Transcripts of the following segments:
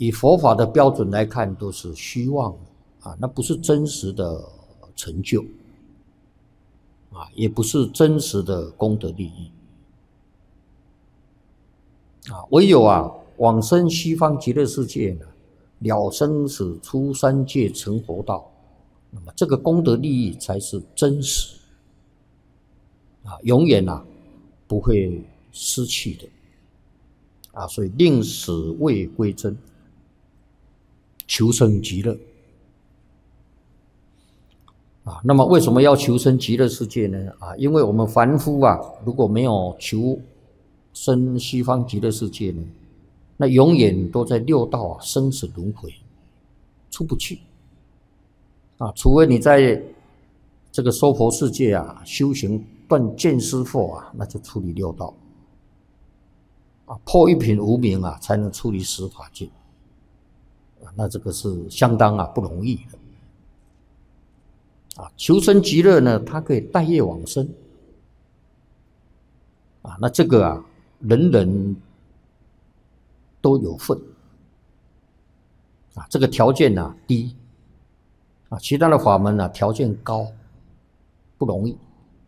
以佛法的标准来看，都是虚妄那不是真实的成就也不是真实的功德利益唯有往生西方极乐世界呢，了生死出三界成佛道，那么这个功德利益才是真实永远不会失去的所以宁死未归真，求生极乐那么为什么要求生极乐世界呢？因为我们凡夫如果没有求生西方极乐世界呢，那永远都在六道生死轮回，出不去除非你在这个娑婆世界修行断见思惑那就出离六道破一品无明才能出离十法界那这个是相当不容易的求生极乐呢，它可以带业往生那这个人人都有份这个条件低其他的法门条件高，不容易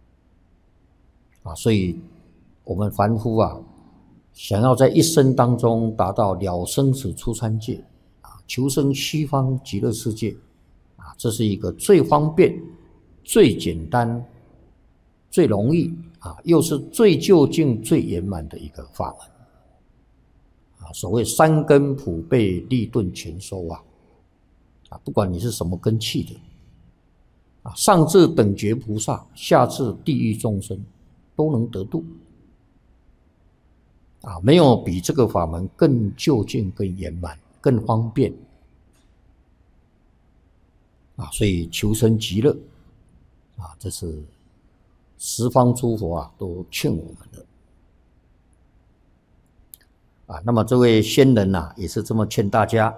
所以我们凡夫想要在一生当中达到了生死出三界求生西方极乐世界这是一个最方便、最简单、最容易又是最究竟、最圆满的一个法门所谓三根普被，利钝全收不管你是什么根器的上至等觉菩萨，下至地狱众生都能得度没有比这个法门更究竟、更圆满、更方便所以求生极乐这是十方诸佛都劝我们的那么这位仙人也是这么劝大家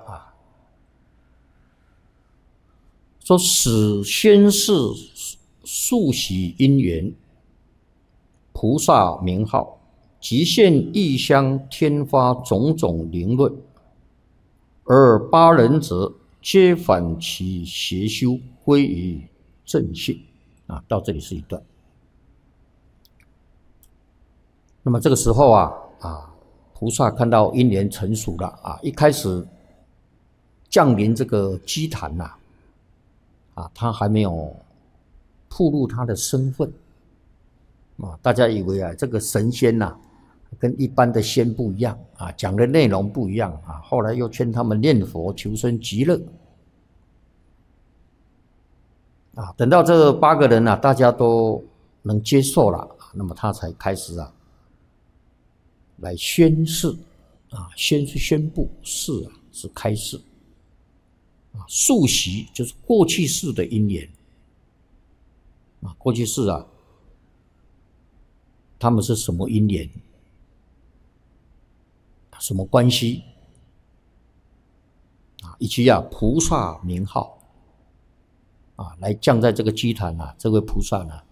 说使宣示速喜因缘，菩萨名号，即现异香，天发种种灵论，而八人者皆反其邪修，归于正信到这里是一段。那么这个时候菩萨看到因缘成熟了一开始降临这个基坛他还没有暴露他的身份大家以为这个神仙跟一般的仙不一样讲的内容不一样后来又劝他们念佛求生极乐等到这8个人大家都能接受了那么他才开始来宣示先是宣布，示是开示速习就是过去世的因缘过去世他们是什么因缘，什么关系以及菩萨名号来降在这个基坛这位菩萨呢，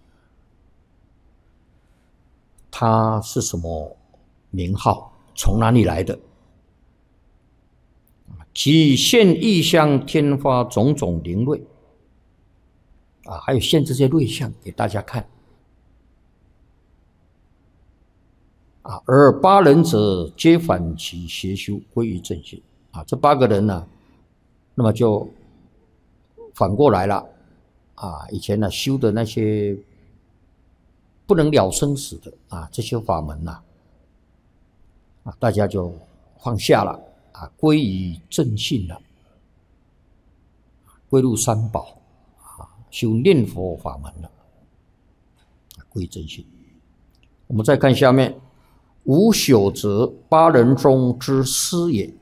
他是什么名号，从哪里来的即现异香，天发种种灵瑞还有现这些瑞相给大家看而8人者皆反其邪修，归于正信这8个人呢，那么就反过来了以前修的那些不能了生死的这些法门大家就放下了归于正信了，归入三宝修念佛法门了，归正信。我们再看下面，无朽者8人中之师也。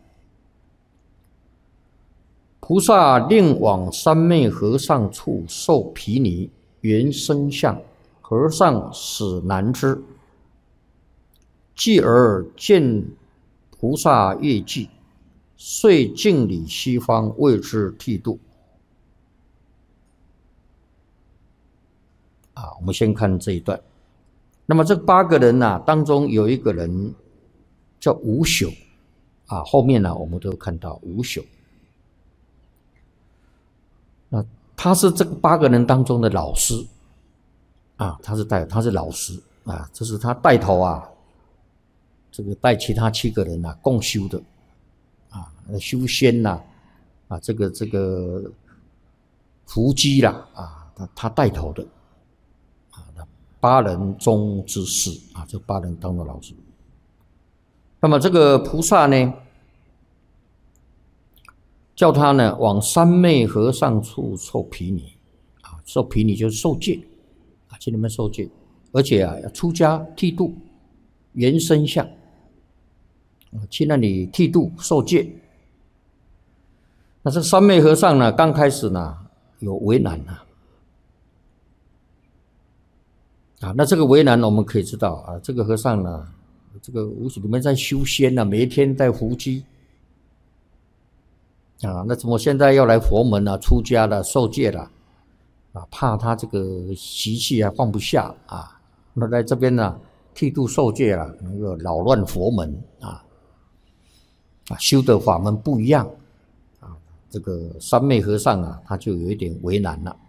菩萨令往三昧和尚处受毗尼，原生相，和尚使难之，继而见菩萨乐伎，遂敬礼西方，为之剃度我们先看这一段。那么这8个人当中有一个人叫无朽后面呢我们都看到无朽。那他是这个8个人当中的老师他是老师这是他带头这个带其他7个人共修的修仙这个伏击他带头的8人中之士这8人当中的老师。那么这个菩萨呢，叫他呢往三昧和尚处受毗尼受毗尼就是受戒去那边受戒，而且要出家剃度原身相去那里剃度受戒。那这三昧和尚呢，刚开始呢有为难那这个为难我们可以知道这个和尚呢，这个无始里面在修仙每一天在伏击那怎么现在要来佛门出家了受戒了怕他这个习气放不下那在这边呢剃度受戒了，能够扰乱佛门修的法门不一样这个三昧和尚他就有一点为难了。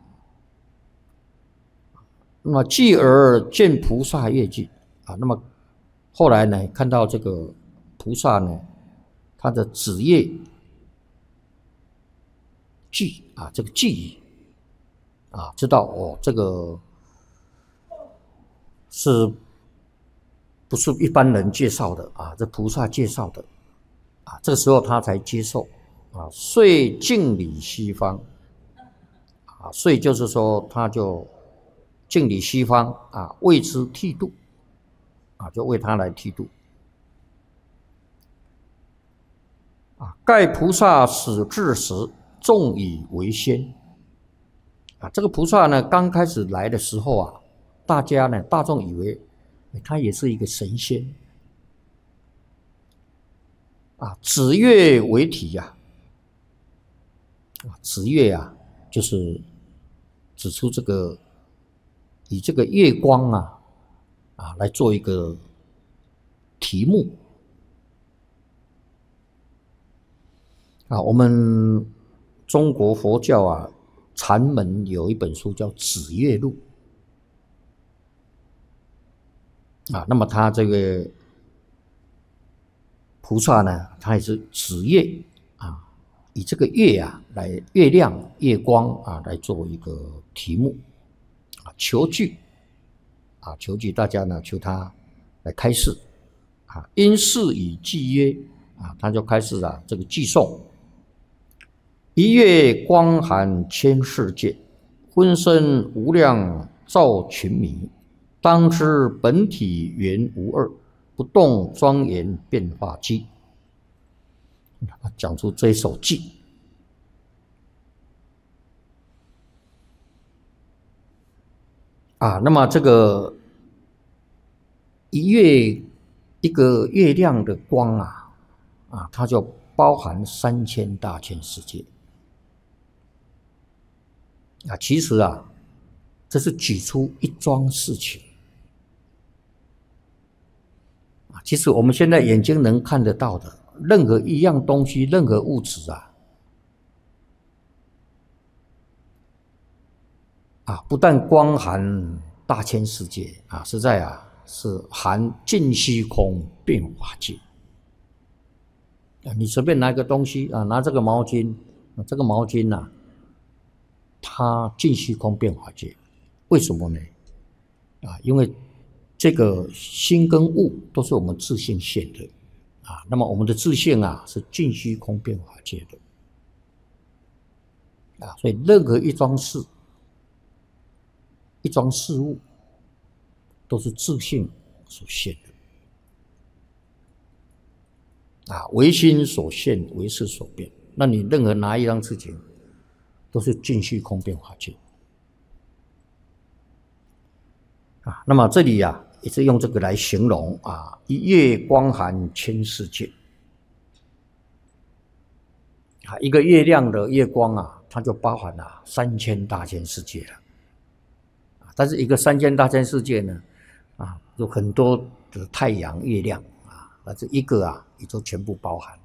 那么继而见菩萨业绩那么后来呢看到这个菩萨呢，他的子业记这个记忆知道这个是不是一般人介绍的这菩萨介绍的这个时候他才接受遂敬礼西方遂就是说他就敬礼西方为之剃度就为他来剃度盖菩萨始至时众以为仙这个菩萨呢刚开始来的时候大众以为他也是一个神仙指月为体指月就是指出这个以这个月光来做一个题目我们中国佛教禅门有一本书叫《指月录》那么他这个菩萨呢，他也是指月以这个月来月亮月光来做一个题目求据求据大家呢求他来开示因是以记曰他就开始这个记诵一月光含千世界，浑身无量照群迷，当知本体原无二，不动庄严变化机。讲出这一首偈那么这个一个月亮的光它就包含3000大千世界其实这是举出一桩事情其实我们现在眼睛能看得到的任何一样东西，任何物质不但光含大千世界实在是含尽虚空变化界你随便拿一个东西拿这个毛巾这个毛巾它尽虚空变化界，为什么呢因为这个心跟物都是我们自性现的那么我们的自性是尽虚空变化界的所以任何一桩事一桩事物都是自性所现的唯心所现，唯识所变。那你任何拿一样事情都是尽虚空变化界那么这里也是用这个来形容一月光含千世界一个月亮的月光它就包含了3000大千世界了但是一个3000大千世界呢有很多的太阳月亮这一个也就全部包含